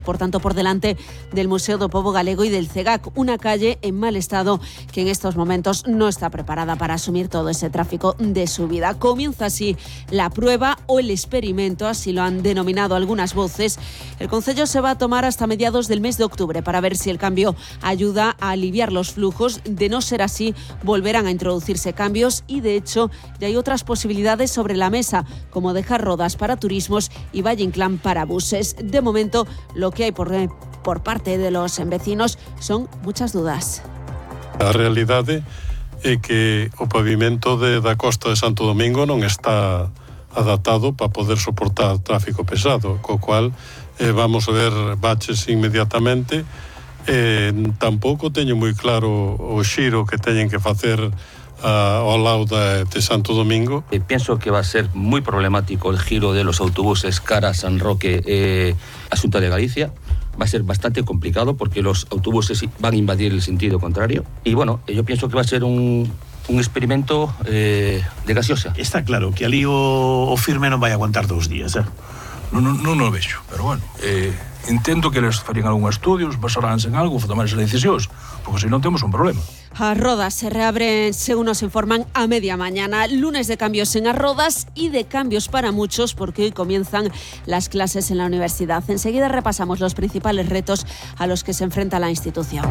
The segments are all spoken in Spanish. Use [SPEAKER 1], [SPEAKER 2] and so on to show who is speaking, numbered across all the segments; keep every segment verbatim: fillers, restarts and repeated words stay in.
[SPEAKER 1] por tanto por delante del Museo do Pobo Galego y del CEGAC, una calle en mal estado que en estos momentos no está preparada para asumir todo ese tráfico de subida. Comienza así la prueba o el experimento, así lo han denominado algunas voces. El concello se va a tomar hasta mediados del mes de octubre para ver si el cambio ayuda a aliviar los flujos. De no ser así, volverán a introducirse cambios y de hecho ya hay otras posibilidades sobre la mesa, como dejar Rodas para turismos y Valle Inclán para buses. De momento, lo que hay por, por parte de los vecinos son muchas dudas.
[SPEAKER 2] A realidade é que o pavimento de, da costa de Santo Domingo non está adaptado para poder soportar tráfico pesado, co cual eh, vamos a ver baches inmediatamente. Eh, tampouco teño moi claro o xiro que teñen que facer Uh, ao lado de, de Santo Domingo.
[SPEAKER 3] Eh, pienso que va a ser muy problemático el giro de los autobuses cara a San Roque, eh, Asunta de Galicia. Va a ser bastante complicado porque los autobuses van a invadir el sentido contrario. Y bueno, yo pienso que va a ser un, un experimento eh, de gaseosa.
[SPEAKER 4] Está claro que ali o, o firme non vai aguantar dous días, eh?
[SPEAKER 5] Non, non, non o vexo, pero bueno, eh, entendo que les farían algún estudios, basaránse en algo, tomar esas decisións, porque se non temos un problema.
[SPEAKER 1] As Rodas se reabren, según nos informan, a media mañana. Lunes de cambios en As Rodas y de cambios para muchos, porque hoy comienzan las clases en la universidad. Enseguida repasamos los principales retos a los que se enfrenta la institución.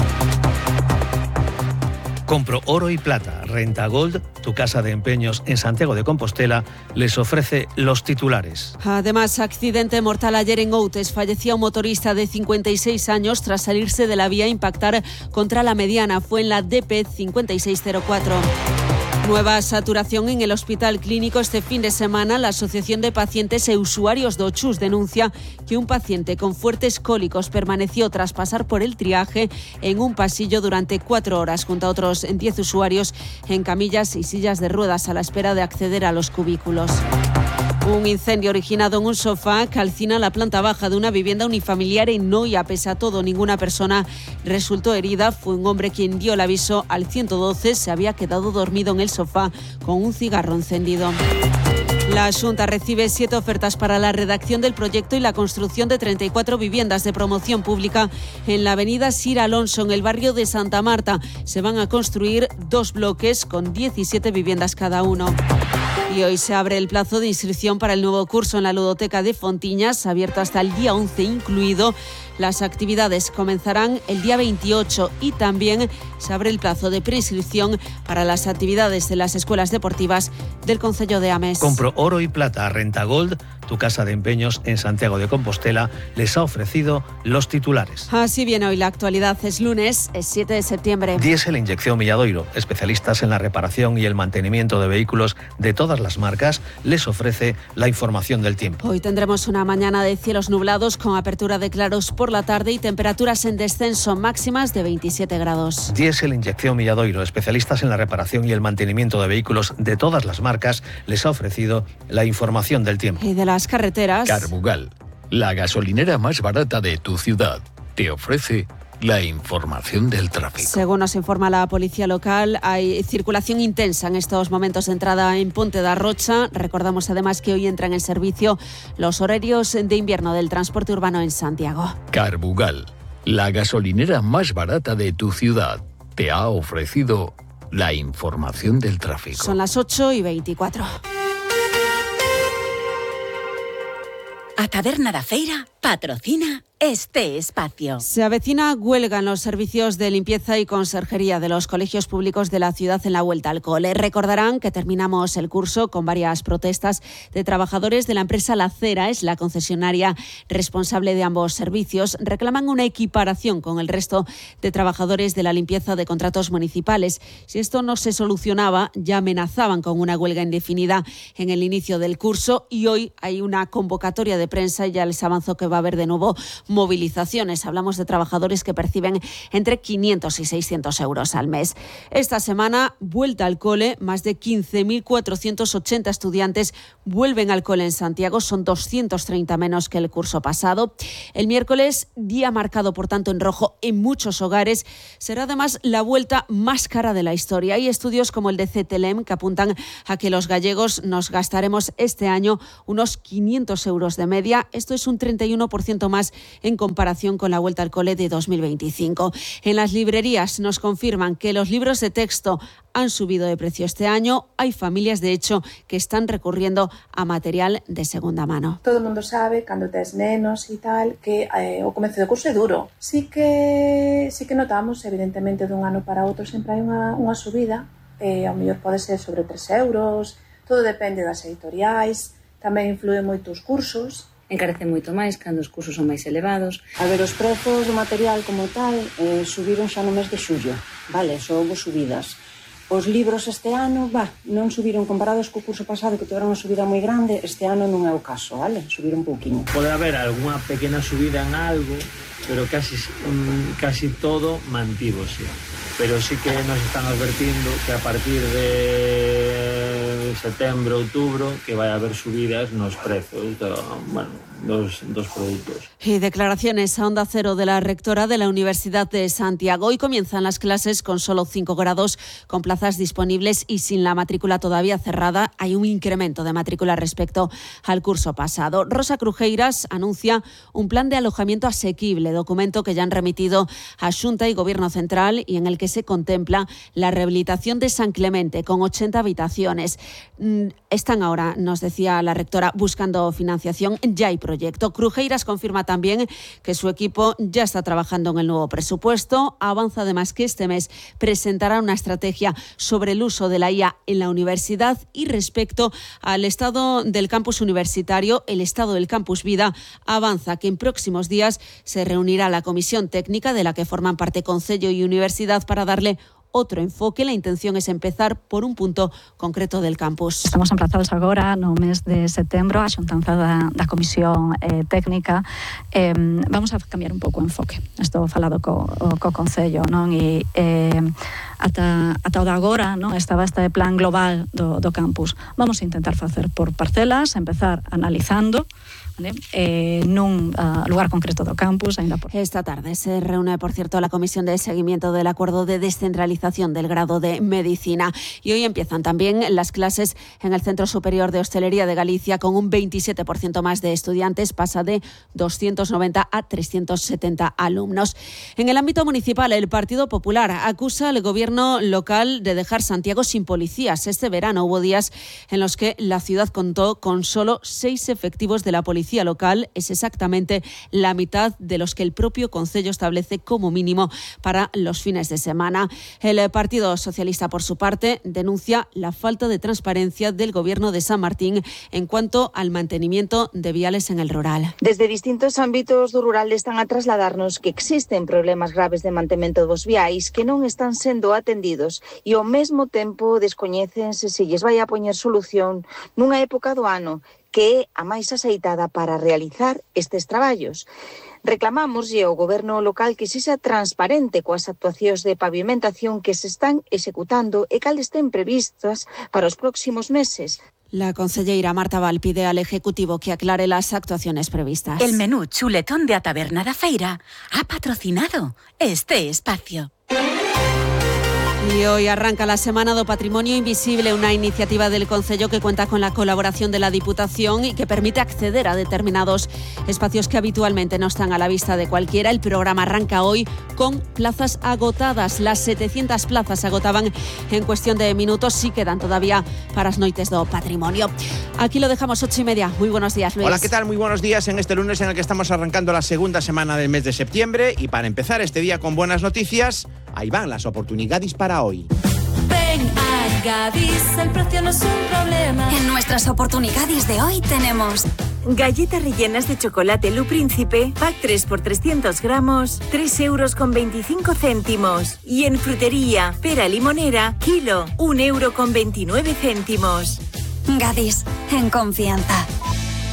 [SPEAKER 6] Compro Oro y Plata. Renta Gold, tu casa de empeños en Santiago de Compostela, les ofrece los titulares.
[SPEAKER 1] Además, accidente mortal ayer en Outes. Fallecía un motorista de cincuenta y seis años tras salirse de la vía e impactar contra la mediana. Fue en la D P cincuenta y seis cero cuatro. Nueva saturación en el Hospital Clínico este fin de semana. La Asociación de Pacientes e Usuarios de Ochus denuncia que un paciente con fuertes cólicos permaneció tras pasar por el triaje en un pasillo durante cuatro horas junto a otros diez usuarios en camillas y sillas de ruedas a la espera de acceder a los cubículos. Un incendio originado en un sofá calcina la planta baja de una vivienda unifamiliar en Noia. Pese a todo, ninguna persona resultó herida. Fue un hombre quien dio el aviso al ciento doce. Se había quedado dormido en el sofá con un cigarro encendido. La Xunta recibe siete ofertas para la redacción del proyecto y la construcción de treinta y cuatro viviendas de promoción pública en la avenida Sir Alonso, en el barrio de Santa Marta. Se van a construir dos bloques con diecisiete viviendas cada uno. Y hoy se abre el plazo de inscripción para el nuevo curso en la Ludoteca de Fontiñas, abierto hasta el día once incluido. Las actividades comenzarán el día veintiocho y también se abre el plazo de preinscripción para las actividades de las escuelas deportivas del concello de Ames.
[SPEAKER 6] Compro Oro y Plata. Renta Gold, tu casa de empeños en Santiago de Compostela, les ha ofrecido los titulares.
[SPEAKER 1] Así viene hoy la actualidad. Es lunes, es siete de septiembre.
[SPEAKER 6] Diesel Inyección Milladoiro, especialistas en la reparación y el mantenimiento de vehículos de todas las marcas, les ofrece la información del tiempo.
[SPEAKER 1] Hoy tendremos una mañana de cielos nublados con apertura de claros por la tarde y temperaturas en descenso máximas de veintisiete grados.
[SPEAKER 6] Diesel Inyección Milladoiro, especialistas en la reparación y el mantenimiento de vehículos de todas las marcas, les ha ofrecido la información del tiempo.
[SPEAKER 1] Y de las carreteras.
[SPEAKER 7] Carbugal, la gasolinera más barata de tu ciudad, te ofrece la información del tráfico.
[SPEAKER 1] Según nos informa la policía local, hay circulación intensa en estos momentos de entrada en Ponte da Rocha. Recordamos además que hoy entran en servicio los horarios de invierno del transporte urbano en Santiago.
[SPEAKER 7] Carbugal, la gasolinera más barata de tu ciudad, te ha ofrecido la información del tráfico.
[SPEAKER 1] Son las ocho y veinticuatro.
[SPEAKER 8] A Taberna da Feira patrocina este espacio.
[SPEAKER 1] Se avecina huelga en los servicios de limpieza y conserjería de los colegios públicos de la ciudad en la vuelta al cole. Recordarán que terminamos el curso con varias protestas de trabajadores de la empresa La Cera, es la concesionaria responsable de ambos servicios. Reclaman una equiparación con el resto de trabajadores de la limpieza de contratos municipales. Si esto no se solucionaba, ya amenazaban con una huelga indefinida en el inicio del curso y hoy hay una convocatoria de prensa y ya les avanzó que va a haber de nuevo movilizaciones. Hablamos de trabajadores que perciben entre quinientos y seiscientos euros al mes. Esta semana, vuelta al cole, más de quince mil cuatrocientos ochenta estudiantes vuelven al cole en Santiago, son doscientos treinta menos que el curso pasado. El miércoles, día marcado por tanto en rojo en muchos hogares, será además la vuelta más cara de la historia. Hay estudios como el de C T L E M que apuntan a que los gallegos nos gastaremos este año unos quinientos euros de media. Esto es un treinta y uno uno por ciento más en comparación con la vuelta al cole de dos mil veinticinco. En las librerías nos confirman que los libros de texto han subido de precio este año. Hay familias, de hecho, que están recurriendo a material de segunda mano.
[SPEAKER 9] Todo el mundo sabe, cando tes nenos e tal, que eh, o comezo de curso é duro. Sí que sí que notamos, evidentemente, dun ano para outro sempre hai unha, unha subida, eh, ao mellor pode ser sobre tres euros, todo depende das editoriais, tamén influen moito os cursos.
[SPEAKER 10] Encarece moito máis cando os cursos son máis elevados.
[SPEAKER 11] A ver, os prezos do material como tal eh, subiron xa no mes de xullo, vale, só houve subidas. Os libros este ano, bah, non subiron comparados co curso pasado, que tiveron unha subida moi grande, este ano non é o caso, vale? Subiron un pouquinho.
[SPEAKER 12] Pode haber algunha pequena subida en algo, pero casi, um, casi todo mantívose. Pero sí que nos están advertindo que a partir de setembro, outubro, que vai haber subidas nos prezos do, bueno, dos, dos produtos.
[SPEAKER 1] Y declaraciones a Onda Cero de la rectora de la Universidad de Santiago. Hoy comienzan las clases con solo cinco grados, con plazas disponibles y sin la matrícula todavía cerrada. Hay un incremento de matrícula respecto al curso pasado. Rosa Crujeiras anuncia un plan de alojamiento asequible, documento que ya han remitido a Xunta y Gobierno Central y en el que se contempla la rehabilitación de San Clemente con ochenta habitaciones. Están ahora, nos decía la rectora, buscando financiación. Ya hay proyecto. Crujeiras confirma también que su equipo ya está trabajando en el nuevo presupuesto. Avanza además que este mes presentará una estrategia sobre el uso de la I A en la universidad. Y respecto al estado del campus universitario, el estado del campus Vida avanza que en próximos días se reunirá la comisión técnica de la que forman parte Concello y Universidad para darle outro enfoque. La intención es empezar por un punto concreto del campus.
[SPEAKER 13] Estamos emplazados agora no mes de setembro a xuntanza da, da comisión eh, técnica. Eh, vamos a cambiar un pouco o enfoque. Estou falado co, co Concello, non? E eh, ata, ata o de agora, non? Estaba este plan global do, do campus. Vamos a intentar facer por parcelas, empezar analizando Eh, nun uh, lugar concreto do campus. Ainda por...
[SPEAKER 1] Esta tarde se reúne, por cierto, la comisión de seguimiento del acuerdo de descentralización del grado de Medicina. Y hoy empiezan también las clases en el Centro Superior de Hostelería de Galicia, con un veintisiete por ciento más de estudiantes, pasa de doscientos noventa a trescientos setenta alumnos. En el ámbito municipal, el Partido Popular acusa al gobierno local de dejar Santiago sin policías. Este verano hubo días en los que la ciudad contó con solo seis efectivos de la policía local. Es exactamente la mitad de los que el propio Concello establece como mínimo para los fines de semana. El Partido Socialista, por su parte, denuncia la falta de transparencia del gobierno de San Martín en cuanto al mantenimiento de viales en el rural.
[SPEAKER 14] Desde distintos ámbitos do rural están a trasladarnos que existen problemas graves de mantemento dos viais que non están sendo atendidos e ao mesmo tempo descoñécense se lles vai a poñer solución nunha época do ano que é a máis aceitada para realizar estes traballos. Reclamamos ao goberno local que sexa transparente coas actuacións de pavimentación que se están executando e cales estén previstas para os próximos meses.
[SPEAKER 1] La concelleira Marta Val pide al Ejecutivo que aclare las actuaciones previstas.
[SPEAKER 8] El menú chuletón de A Taberna da Feira ha patrocinado este espacio.
[SPEAKER 1] Y hoy arranca la Semana do Patrimonio Invisible, una iniciativa del Concello que cuenta con la colaboración de la Diputación y que permite acceder a determinados espacios que habitualmente no están a la vista de cualquiera. El programa arranca hoy con plazas agotadas. Las setecientas plazas se agotaban en cuestión de minutos. Sí quedan todavía para as noites do patrimonio. Aquí lo dejamos, ocho y media. Muy buenos días, Luis.
[SPEAKER 15] Hola, ¿qué tal? Muy buenos días en este lunes en el que estamos arrancando la segunda semana del mes de septiembre. Y para empezar este día con buenas noticias, ahí van las oportunidades para hoy.
[SPEAKER 16] Ven a Gadis, el precio no es un problema.
[SPEAKER 8] En nuestras oportunidades de hoy tenemos
[SPEAKER 17] galletas rellenas de chocolate Lu Príncipe, pack tres por trescientos gramos, tres euros con veinticinco céntimos. Y en frutería, pera limonera, kilo, un euro con veintinueve céntimos.
[SPEAKER 8] Gadis, en confianza.